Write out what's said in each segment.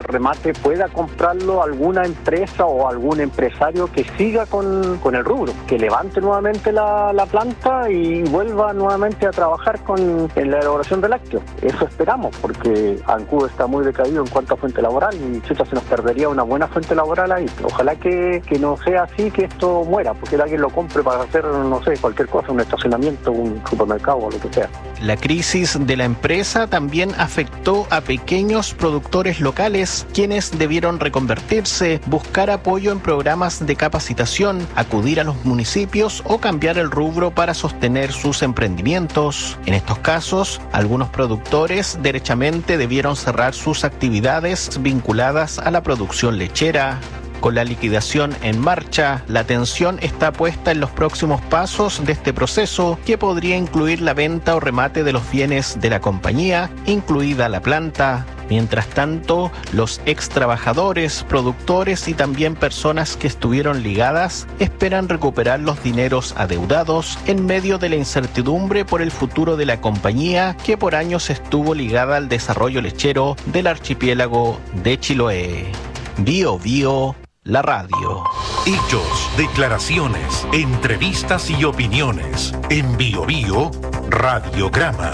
remate pueda comprarlo alguna empresa o algún empresario que siga con el rubro, que levante nuevamente la planta y vuelva nuevamente a trabajar en la elaboración de lácteos. Eso esperamos, porque Ancud está muy decaído en cuanto a fuente laboral y se nos perdería una buena fuente laboral ahí. Ojalá que no sea así, que esto muera, porque alguien lo compre para hacer, no sé, cualquier cosa, un estacionamiento, un supermercado o lo que sea. La crisis de la empresa también afectó a pequeños productores locales, quienes debieron reconvertirse, buscar apoyo en programas de capacitación, acudir a los municipios o cambiar el rubro para sostener sus emprendimientos. En estos casos, algunos productores derechamente debieron cerrar sus actividades vinculadas a la producción lechera. Con la liquidación en marcha, la atención está puesta en los próximos pasos de este proceso, que podría incluir la venta o remate de los bienes de la compañía, incluida la planta. Mientras tanto, los ex trabajadores, productores y también personas que estuvieron ligadas esperan recuperar los dineros adeudados en medio de la incertidumbre por el futuro de la compañía, que por años estuvo ligada al desarrollo lechero del archipiélago de Chiloé. Bio Bio, la radio. Hechos, declaraciones, entrevistas y opiniones. En Bio Bio, Radiograma.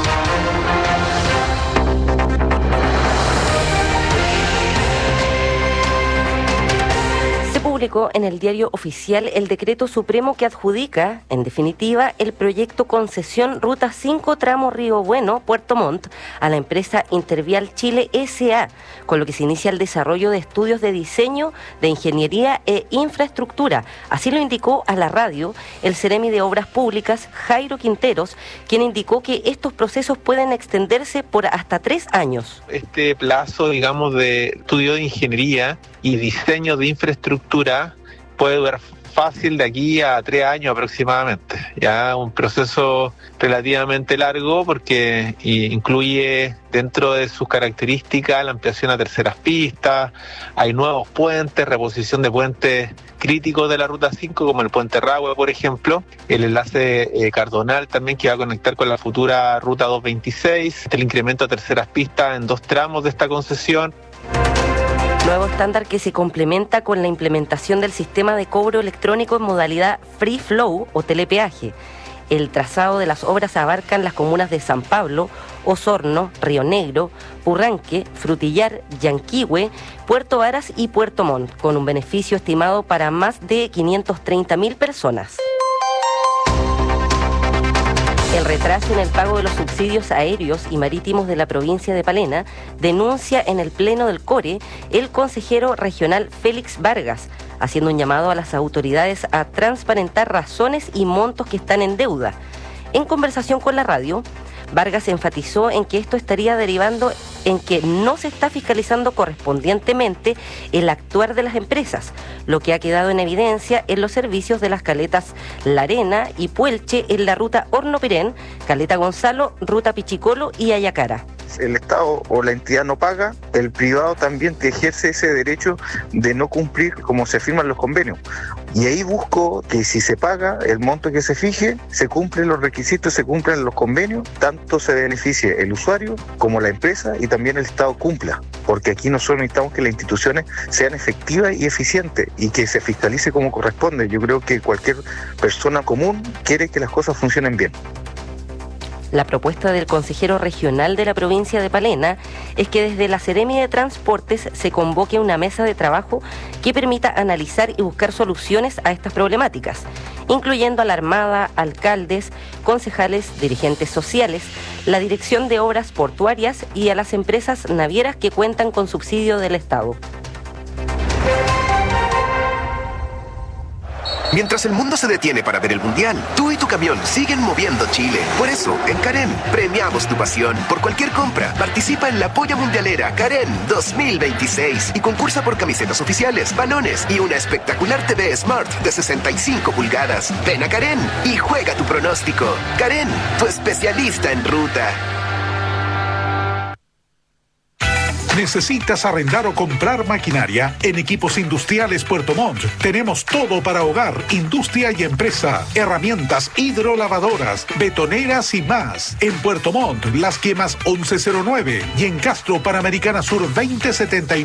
Publicó en el Diario Oficial el decreto supremo que adjudica, en definitiva, el proyecto concesión Ruta 5 tramo Río Bueno, Puerto Montt, a la empresa Intervial Chile S.A., con lo que se inicia el desarrollo de estudios de diseño, de ingeniería e infraestructura. Así lo indicó a la radio el Seremi de Obras Públicas, Jairo Quinteros, quien indicó que estos procesos pueden extenderse por hasta 3 años. Este plazo, digamos, de estudio de ingeniería y diseño de infraestructura puede durar fácil de aquí a 3 años aproximadamente. Ya un proceso relativamente largo porque incluye dentro de sus características la ampliación a terceras pistas, hay nuevos puentes, reposición de puentes críticos de la Ruta 5 como el puente Rahue, por ejemplo, el enlace Cardonal también que va a conectar con la futura Ruta 226, el incremento a terceras pistas en 2 tramos de esta concesión. Nuevo estándar que se complementa con la implementación del sistema de cobro electrónico en modalidad Free Flow o telepeaje. El trazado de las obras abarcan las comunas de San Pablo, Osorno, Río Negro, Purranque, Frutillar, Yanquihue, Puerto Varas y Puerto Montt, con un beneficio estimado para más de 530.000 personas. El retraso en el pago de los subsidios aéreos y marítimos de la provincia de Palena denuncia en el Pleno del CORE el consejero regional Félix Vargas, haciendo un llamado a las autoridades a transparentar razones y montos que están en deuda. En conversación con la radio, Vargas enfatizó en que esto estaría derivando en que no se está fiscalizando correspondientemente el actuar de las empresas, lo que ha quedado en evidencia en los servicios de las caletas La Arena y Puelche en la ruta Horno-Pirén, Caleta Gonzalo, ruta Pichicolo y Ayacara. El Estado o la entidad no paga, el privado también ejerce ese derecho de no cumplir como se firman los convenios. Y ahí busco que si se paga el monto que se fije, se cumplen los requisitos, se cumplen los convenios, tanto se beneficie el usuario como la empresa y también el Estado cumpla. Porque aquí nosotros necesitamos que las instituciones sean efectivas y eficientes y que se fiscalice como corresponde. Yo creo que cualquier persona común quiere que las cosas funcionen bien. La propuesta del consejero regional de la provincia de Palena es que desde la Seremi de Transportes se convoque una mesa de trabajo que permita analizar y buscar soluciones a estas problemáticas, incluyendo a la Armada, alcaldes, concejales, dirigentes sociales, la Dirección de Obras Portuarias y a las empresas navieras que cuentan con subsidio del Estado. Mientras el mundo se detiene para ver el Mundial, tú y tu camión siguen moviendo Chile. Por eso, en Karen, premiamos tu pasión. Por cualquier compra, participa en la Polla Mundialera Karen 2026 y concursa por camisetas oficiales, balones y una espectacular TV Smart de 65 pulgadas. Ven a Karen y juega tu pronóstico. Karen, tu especialista en ruta. ¿Necesitas arrendar o comprar maquinaria? En Equipos Industriales Puerto Montt tenemos todo para hogar, industria y empresa. Herramientas hidrolavadoras, betoneras y más. En Puerto Montt, Las Quemas 1109 y en Castro Panamericana Sur 2079.